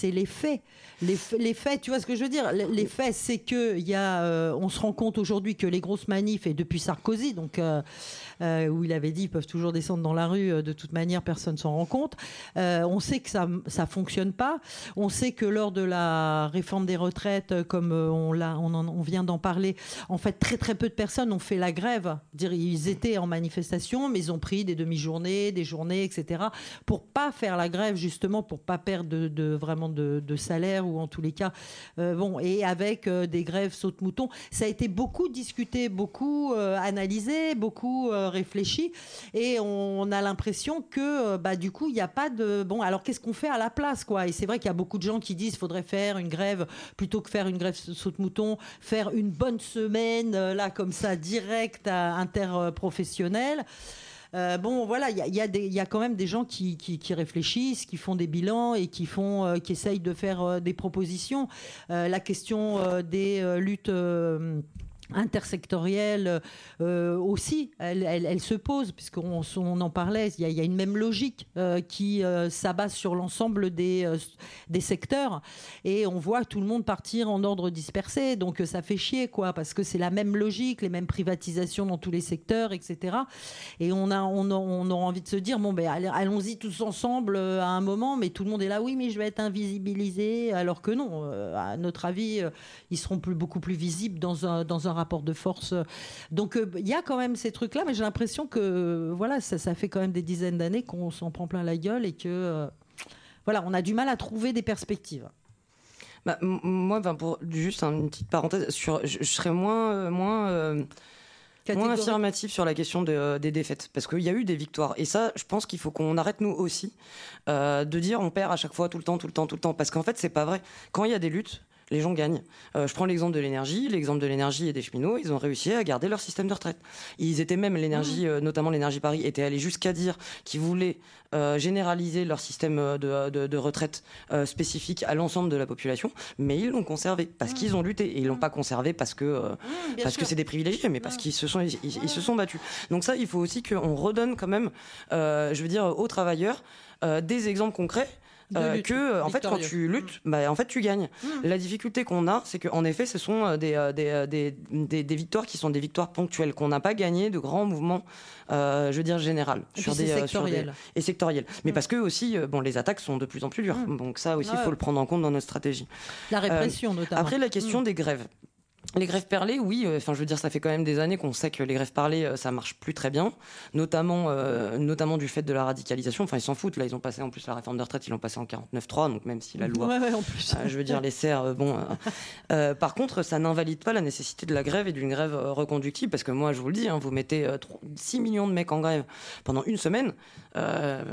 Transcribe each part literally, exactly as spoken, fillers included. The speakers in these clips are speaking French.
c'est les faits. Les, les faits, tu vois ce que je veux dire ? Les, les faits, c'est que il y a, euh, on se rend compte aujourd'hui que les grosses manifs, et depuis Sarkozy, donc euh, euh, où il avait dit ils peuvent toujours descendre dans la rue, euh, de toute manière personne s'en rend compte. Euh, on sait que ça ça fonctionne pas. On sait que lors de la réforme des retraites, comme euh, on l'a, on, en, on vient d'en parler, en fait très très peu de personnes ont fait la grève. Dire ils étaient en manifestation, mais ils ont pris des demi-journées, des journées, et cetera pour pas faire la grève justement, pour pas perdre de, de vraiment de, de salaire ou en tous les cas, euh, bon, et avec euh, des grèves saute-mouton. Ça a été beaucoup discuté, beaucoup euh, analysé, beaucoup euh, réfléchi, et on, on a l'impression que, euh, bah, du coup, il n'y a pas de... Bon, alors qu'est-ce qu'on fait à la place, quoi ? Et c'est vrai qu'il y a beaucoup de gens qui disent qu'il faudrait faire une grève, plutôt que faire une grève saute-mouton, faire une bonne semaine, euh, là, comme ça, directe, interprofessionnelle. Euh, bon, voilà, il y a, y, a y a quand même des gens qui, qui, qui réfléchissent, qui font des bilans et qui, font, euh, qui essayent de faire euh, des propositions. Euh, la question euh, des euh, luttes... Euh, intersectorielle euh, aussi, elle, elle, elle se pose, puisqu'on on en parlait, il y, a, il y a une même logique euh, qui euh, s'abat sur l'ensemble des, euh, des secteurs, et on voit tout le monde partir en ordre dispersé, donc ça fait chier, quoi, parce que c'est la même logique, les mêmes privatisations dans tous les secteurs, et cetera. Et on a, on a, on a envie de se dire, bon, ben, allons-y tous ensemble euh, à un moment, mais tout le monde est là, oui, mais je vais être invisibilisé, alors que non, euh, à notre avis, euh, ils seront plus, beaucoup plus visibles dans un, dans un rapport de force. Donc il euh, y a quand même ces trucs-là, mais j'ai l'impression que voilà, ça, ça fait quand même des dizaines d'années qu'on s'en prend plein la gueule et que euh, voilà, on a du mal à trouver des perspectives. Bah, m- moi, pour juste une petite parenthèse, sur, je, je serais moins, euh, moins, euh, moins affirmatif sur la question de, euh, des défaites, parce qu'il y a eu des victoires, et ça, je pense qu'il faut qu'on arrête nous aussi euh, de dire on perd à chaque fois, tout le temps, tout le temps, tout le temps, parce qu'en fait, c'est pas vrai. Quand il y a des luttes, les gens gagnent. Euh, je prends l'exemple de l'énergie. L'exemple de l'énergie et des cheminots, ils ont réussi à garder leur système de retraite. Ils étaient même, l'énergie, euh, notamment l'énergie Paris, était allé jusqu'à dire qu'ils voulaient euh, généraliser leur système de, de, de retraite euh, spécifique à l'ensemble de la population, mais ils l'ont conservé parce mmh. qu'ils ont lutté. Et ils l'ont pas conservé parce que euh, mmh, parce sûr. que c'est des privilégiés, mais parce mmh. qu'ils se sont ils, ils, ils se sont battus. Donc ça, il faut aussi qu'on redonne quand même, euh, je veux dire, aux travailleurs euh, des exemples concrets. Euh, lutte, que en fait quand tu luttes, bah en fait tu gagnes. Mmh. La difficulté qu'on a, c'est qu'en effet, ce sont des des, des des des victoires qui sont des victoires ponctuelles, qu'on n'a pas gagné de grands mouvements, euh, je veux dire général, et sur, des, euh, sur des et sectoriels. Mais mmh. parce que aussi, bon, les attaques sont de plus en plus dures. Mmh. Donc ça aussi, il ouais. faut le prendre en compte dans notre stratégie. La répression euh, notamment. Après la question mmh. des grèves. Les grèves perlées, oui. Enfin, euh, je veux dire, ça fait quand même des années qu'on sait que les grèves parlées, euh, ça marche plus très bien, notamment, euh, notamment du fait de la radicalisation. Enfin, ils s'en foutent. Là, ils ont passé en plus la réforme de retraite, ils l'ont passé en quarante-neuf trois, donc même si la loi, ouais, ouais, en plus. Euh, je veux dire, les serre, euh, bon. Euh, euh, par contre, ça n'invalide pas la nécessité de la grève et d'une grève euh, reconductive, parce que moi, je vous le dis, hein, vous mettez euh, six millions de mecs en grève pendant une semaine. Euh,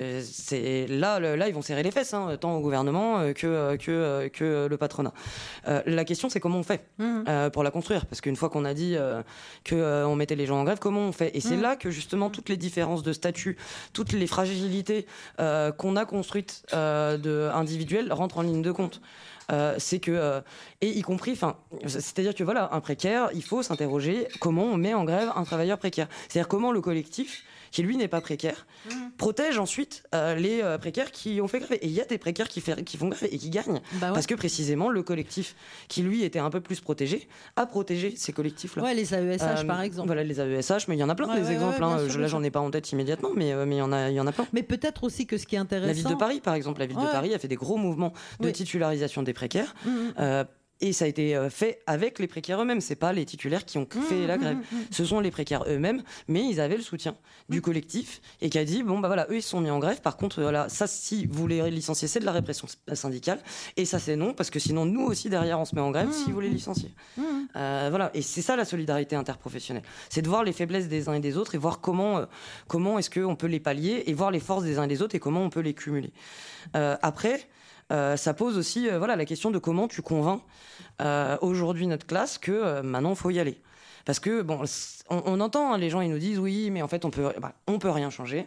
c'est là, le, là, ils vont serrer les fesses, hein, tant au gouvernement euh, que euh, que euh, que le patronat. Euh, la question, c'est comment on fait. Mmh. Euh, pour la construire, parce qu'une fois qu'on a dit euh, que euh, on mettait les gens en grève, comment on fait ? Et c'est mmh. là que justement toutes les différences de statut, toutes les fragilités euh, qu'on a construites euh, de individuelles rentrent en ligne de compte. Euh, c'est que euh, et y compris, enfin, c'est-à-dire que voilà, un précaire, il faut s'interroger comment on met en grève un travailleur précaire. C'est-à-dire comment le collectif, qui lui n'est pas précaire, mmh. protège ensuite euh, les euh, précaires qui ont fait grève. Et il y a des précaires qui, fait, qui font grève et qui gagnent, bah ouais. parce que précisément le collectif, qui lui était un peu plus protégé, a protégé ces collectifs-là. Ouais, les A E S H euh, par exemple. Voilà, les A E S H, mais il y en a plein ouais, des ouais, exemples. Ouais, hein. sûr, là, j'en ai pas en tête immédiatement, mais euh, mais il y en a, il y en a plein. Mais peut-être aussi que ce qui est intéressant. La ville de Paris, par exemple, la ville ouais. de Paris a fait des gros mouvements de oui. titularisation des précaires. Mmh. Euh, Et ça a été fait avec les précaires eux-mêmes. C'est pas les titulaires qui ont fait mmh, la grève. Mmh, mmh. Ce sont les précaires eux-mêmes, mais ils avaient le soutien mmh. du collectif et qui a dit bon bah voilà, eux ils se sont mis en grève. Par contre voilà, ça si vous les licenciez, c'est de la répression syndicale. Et ça c'est non parce que sinon nous aussi derrière on se met en grève mmh. si vous les licenciez. Mmh. Euh, voilà. Et c'est ça la solidarité interprofessionnelle. C'est de voir les faiblesses des uns et des autres et voir comment euh, comment est-ce que on peut les pallier et voir les forces des uns et des autres et comment on peut les cumuler. Euh, après. Euh, ça pose aussi euh, voilà, la question de comment tu convaincs euh, aujourd'hui notre classe que euh, maintenant il faut y aller. Parce que bon, on, on entend hein, les gens ils nous disent oui mais en fait on peut bah, on peut rien changer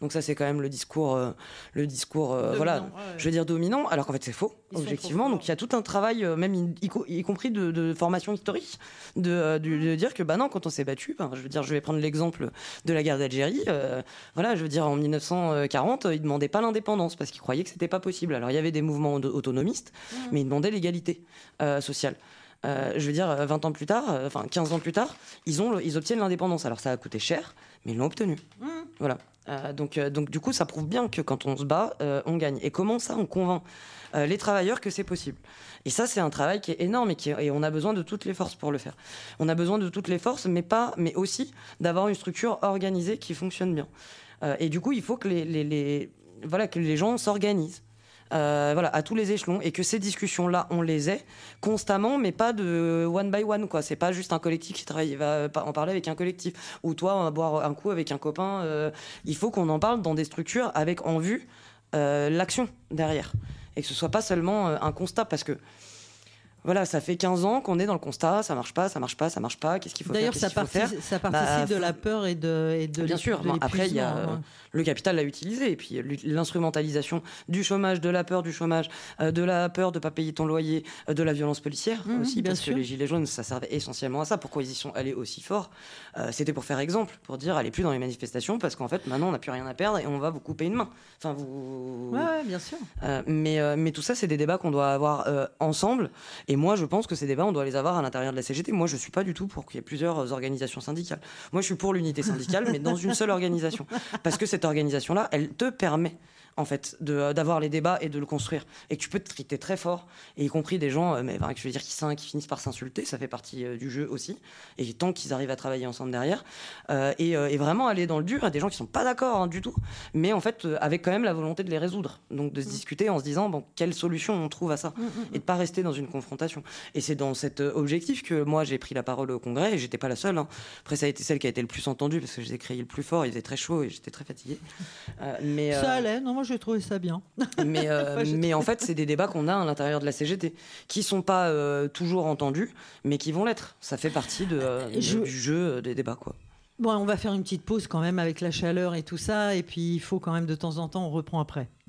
Donc ça, c'est quand même le discours, euh, le discours, euh, dominant, voilà, ouais, ouais. je veux dire dominant, alors qu'en fait c'est faux, Ils sont objectivement. trop Donc il y a tout un travail, euh, même y, y, y compris de, de formation historique, de, euh, de, de dire que bah non, quand on s'est battu, ben, je veux dire, je vais prendre l'exemple de la guerre d'Algérie. Euh, voilà, je veux dire, en mille neuf cent quarante, ils demandaient pas l'indépendance parce qu'ils croyaient que c'était pas possible. Alors il y avait des mouvements autonomistes, mmh. mais ils demandaient l'égalité euh, sociale. Euh, je veux dire, vingt ans plus tard, euh, enfin quinze ans plus tard, ils, ont, ils obtiennent l'indépendance. Alors ça a coûté cher, mais ils l'ont obtenu. Mmh. Voilà. Euh, donc, euh, donc du coup, ça prouve bien que quand on se bat, euh, on gagne. Et comment ça, on convainc euh, les travailleurs que c'est possible. Et ça, c'est un travail qui est énorme et, qui est, et on a besoin de toutes les forces pour le faire. On a besoin de toutes les forces, mais, pas, mais aussi d'avoir une structure organisée qui fonctionne bien. Euh, et du coup, il faut que les, les, les, voilà, que les gens s'organisent. Euh, voilà, à tous les échelons, et que ces discussions-là, on les ait constamment, mais pas de one by one, quoi. C'est pas juste un collectif qui travaille, va en parler avec un collectif, ou toi, on va boire un coup avec un copain. Euh, il faut qu'on en parle dans des structures avec en vue euh, l'action derrière, et que ce soit pas seulement euh, un constat, parce que voilà, ça fait quinze ans qu'on est dans le constat, ça marche pas, ça marche pas, ça marche pas, qu'est-ce qu'il faut D'ailleurs, faire, qu'est-ce qu'il faut faire. Ça participe bah, de la peur et de, et de bien sûr. De après, il y a hein. le capital l'a utilisé, et puis l'instrumentalisation du chômage, de la peur du chômage, euh, de la peur de pas payer ton loyer, euh, de la violence policière mmh, aussi, parce sûr. que les gilets jaunes, ça servait essentiellement à ça. Pourquoi ils y sont allés aussi fort ? euh, C'était pour faire exemple, pour dire allez plus dans les manifestations, parce qu'en fait maintenant on n'a plus rien à perdre et on va vous couper une main. Enfin vous. Ouais, ouais bien sûr. Euh, mais euh, mais tout ça, c'est des débats qu'on doit avoir euh, ensemble. Et moi, je pense que ces débats, on doit les avoir à l'intérieur de la C G T. Moi, je suis pas du tout pour qu'il y ait plusieurs organisations syndicales. Moi, je suis pour l'unité syndicale, mais dans une seule organisation, parce que cette organisation-là, elle te permet en fait de, d'avoir les débats et de le construire, et que tu peux te friter très fort, et y compris des gens, euh, mais enfin, je veux dire, qui, qui finissent par s'insulter, ça fait partie euh, du jeu aussi, et tant qu'ils arrivent à travailler ensemble derrière, euh, et, euh, et vraiment aller dans le dur. Il y a des gens qui sont pas d'accord hein, du tout, mais en fait euh, avec quand même la volonté de les résoudre, donc de se mmh. discuter en se disant bon, quelle solution on trouve à ça, mmh, mmh. et de pas rester dans une confrontation. Et c'est dans cet euh, objectif que moi j'ai pris la parole au congrès, et j'étais pas la seule hein. Après ça a été celle qui a été le plus entendue, parce que j'ai crié le plus fort, il faisait très chaud et j'étais très fatiguée, euh, mais euh... ça allait. Non, moi j'ai trouvé ça bien. Mais, euh, enfin, mais en fait, c'est des débats qu'on a à l'intérieur de la C G T, qui sont pas euh, toujours entendus, mais qui vont l'être. Ça fait partie de, euh, Je... du jeu des débats, quoi. Bon, on va faire une petite pause quand même avec la chaleur et tout ça, et puis il faut quand même de temps en temps, on reprend après.